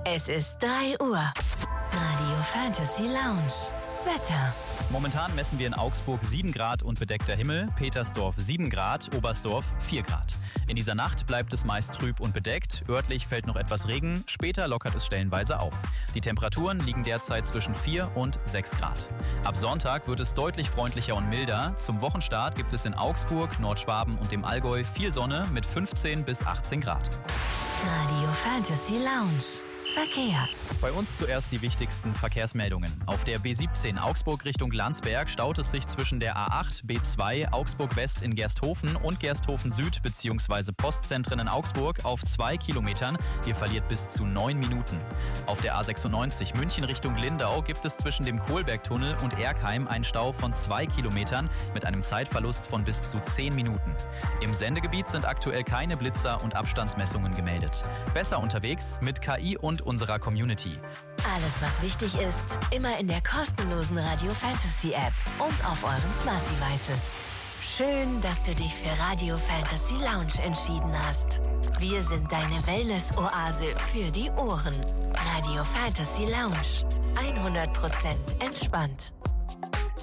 Es ist 3 Uhr. Radio Fantasy Lounge. Wetter. Momentan messen wir in Augsburg 7 Grad und bedeckter Himmel, Petersdorf 7 Grad, Oberstdorf 4 Grad. In dieser Nacht bleibt es meist trüb und bedeckt, örtlich fällt noch etwas Regen, später lockert es stellenweise auf. Die Temperaturen liegen derzeit zwischen 4 und 6 Grad. Ab Sonntag wird es deutlich freundlicher und milder. Zum Wochenstart gibt es in Augsburg, Nordschwaben und dem Allgäu viel Sonne mit 15 bis 18 Grad. Radio Fantasy Lounge. Verkehr. Bei uns zuerst die wichtigsten Verkehrsmeldungen. Auf der B17 Augsburg Richtung Landsberg staut es sich zwischen der A8, B2 Augsburg West in Gersthofen und Gersthofen Süd bzw. Postzentren in Augsburg auf 2 Kilometern. Ihr verliert bis zu 9 Minuten. Auf der A96 München Richtung Lindau gibt es zwischen dem Kohlbergtunnel und Erkheim einen Stau von 2 Kilometern mit einem Zeitverlust von bis zu 10 Minuten. Im Sendegebiet sind aktuell keine Blitzer und Abstandsmessungen gemeldet. Besser unterwegs mit KI und unserer Community. Alles, was wichtig ist, immer in der kostenlosen Radio Fantasy App und auf euren Smart Devices. Schön, dass du dich für Radio Fantasy Lounge entschieden hast. Wir sind deine Wellness-Oase für die Ohren. Radio Fantasy Lounge. 100% entspannt.